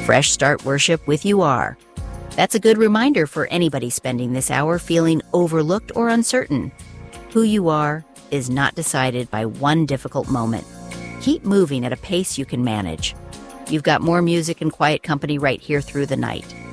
Fresh Start Worship with You Are. That's a good reminder for anybody spending this hour feeling overlooked or uncertain. Who you are is not decided by one difficult moment. Keep moving at a pace you can manage. You've got more music and quiet company right here through the night.